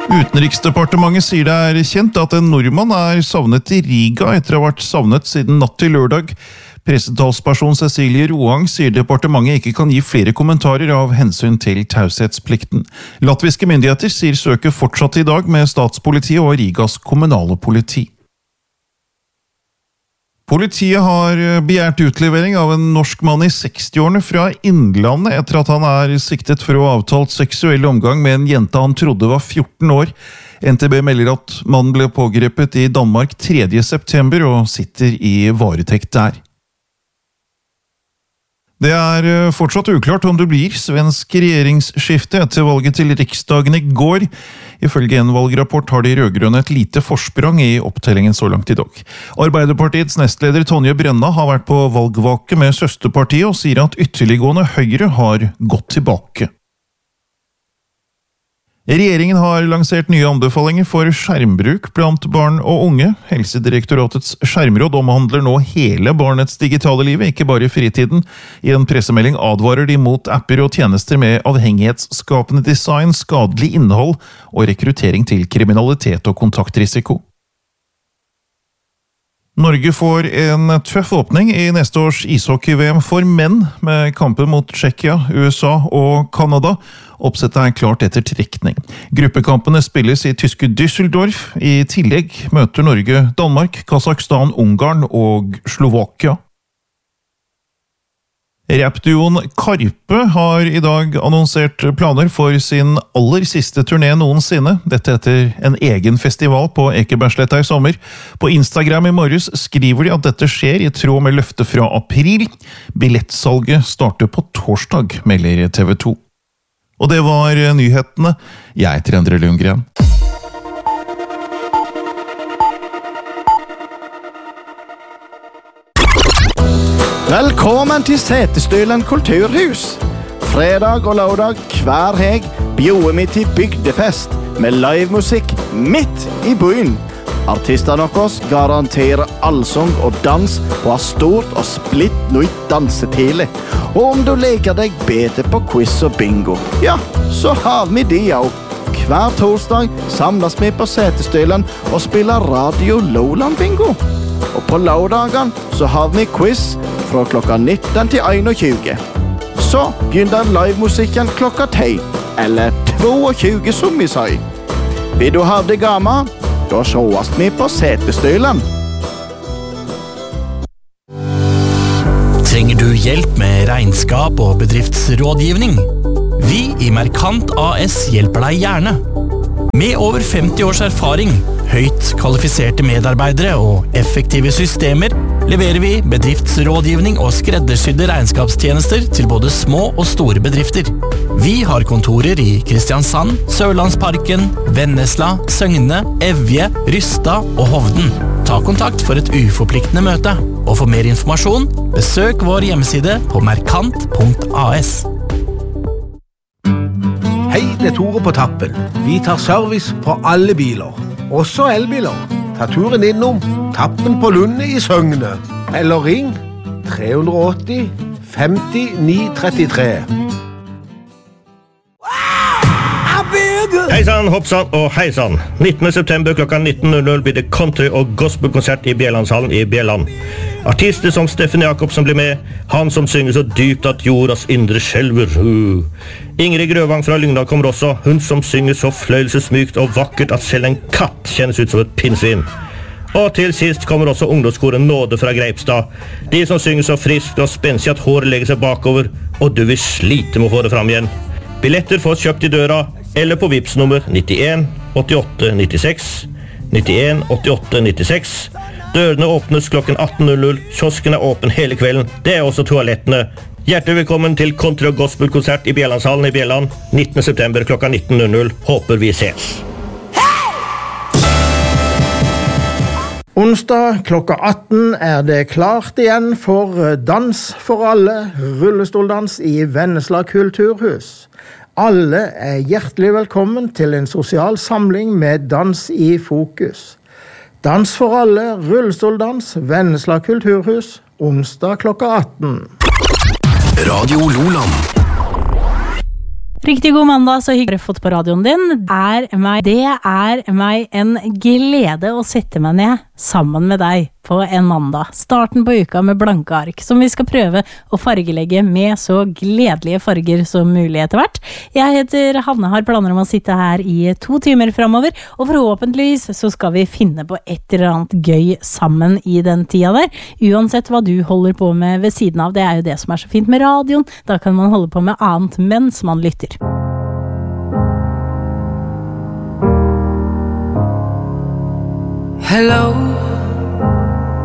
Utenriksdepartementet sier det kjent at en nordmann savnet I Riga etter å ha vært savnet siden natt til lørdag. Pressetalsperson Cecilie Roang sier departementet ikke kan gi flere kommentarer av hensyn til taushetsplikten. Latviske myndigheter sier søket fortsatt I dag med statspolitiet og Rigas kommunale politi. Politiet har begjært utlevering av en norsk mann I 60-årene fra Innlandet etter at han siktet for å ha avtalt seksuell omgang med en jente han trodde var 14 år. NTB melder at mannen ble pågrepet I Danmark 3. september og sitter I varetekt der. Det fortsatt uklart om det blir svensk regjeringsskifte etter valget til Riksdagen I går. Ifølge en valgrapport har de rødgrønne et lite forsprang I opptellingen så langt I dag. Arbeiderpartiets nestleder Tonje Brenna har vært på valgvake med søsterpartiet og sier at ytterliggående Høyre har gått tilbake. Regjeringen har lansert nye anbefalinger for skjermbruk blant barn og unge. Helsedirektoratets skjermråd omhandler nå hele barnets digitale livet, ikke bare fritiden. I en pressemelding advarer de mot apper og tjenester med avhengighetsskapende design, skadelig innhold og rekruttering til kriminalitet og kontaktrisiko. Norge får en tøff åpning I neste års ishockey-VM for menn, med kampen mot Tsjekkia, USA og Kanada. Oppsettet klart etter trekning. Gruppekampene spilles I tyske Düsseldorf. I tillegg møter Norge Danmark, Kazakhstan, Ungarn og Slovakia. Rapduoen Karpe har I dag annonsert planer for sin aller siste turné noensinne. Dette etter en egen festival på Ekebergsletta I sommer. På Instagram I morges skriver de at dette skjer I tråd med løftet fra april. Billettsalget starter på torsdag, melder TV 2. Og det var nyhetene. Jeg heter Endre Lundgren. Velkommen til Setesdølen kulturhus. Fredag og lørdag hver heg bjoder vi til bygdefest med livemusikk midt I byen. Artistene deres garanterer allsang og dans og har stort og splitt nytt dansetile. Og om du leker deg bedre på quiz og bingo, ja, så har vi de også. Hver torsdag samles vi på Setesdølen og spiller Radio Lowland Bingo. Og på lørdagen så har vi quiz fra klokka 19 til 21. Så begynner livemusikken klokka 10, eller 22 som vi sier. Vil du ha det gamle? Da sjås vi på Setesdølen. Trenger du hjelp med regnskap og bedriftsrådgivning? Vi I Merkant AS hjelper deg gjerne. Med over 50 års erfaring, høyt kvalifiserte medarbeidere og effektive systemer leverer vi bedriftsrådgivning og skreddersydde regnskapstjenester til både små og store bedrifter. Vi har kontorer I Kristiansand, Sørlandsparken, Vennesla, Søgne, Evje, Rystad og Hovden. Ta kontakt for et uforpliktende møte, og for mer informasjon, besøk vår hjemmeside på merkant.as. Hei, det Tore på tappen. Vi tar service på alle biler, også elbiler. Ta turen innom Tappen på Lunde I Søgne, eller ring 380 50 933. Heisan, hoppsan og heisan. 19. september klokka 19.00 blir det country- og gospelkonsert I Bjellandshallen I Bjelland. Artister som Steffen Jakobsen blir med, han som synger så dypt at jordas indre skjelver. Ingrid Grøvang fra Lyngdal kommer også, hun som synger så fløyelsesmykt og vakkert at selv en katt kjennes ut som et pinnsvin. Og til sist kommer også ungdomskoren Nåde fra Greipstad. De som synger så friskt og spensig at håret legger seg bakover, og du vil slite med å få det fram igjen. Billetter fås kjøpt I døra, eller på Vipps nummer 91 88 96, 91 88 96. Dørene åpnes klokken 18.00, kiosken åpen hele kvelden, det også toalettene. Hjertelig velkommen til country- og gospelkonsert I Bjellandshallen I Bjelland, 19. september klokka 19.00. Håper vi ses. Onsdag klokka 18 det klart igjen for Dans for alle, rullestoldans I Vennesla kulturhus. Alle hjertelig velkommen til en sosial samling med dans I fokus. Dans for alle, rullestoldans, Vennesla kulturhus, onsdag klokka 18. Radio Loland. Riktig god mandag, så hyggelig fått på radioen din. Det er meg en glede å sette meg ned sammen med deg på en mandag. Starten på uka med blanke ark, som vi skal prøve å fargelegge med så gledelige farger som mulig etter hvert. Jeg heter Hanne, har planer om å sitte her i 2 timer fremover, og forhåpentligvis så skal vi finne på et eller annet gøy sammen i den tida der. Uansett hva du holder på med ved siden av, det er jo det som er så fint med radioen. Da kan man holde på med annet mens man lytter. Hello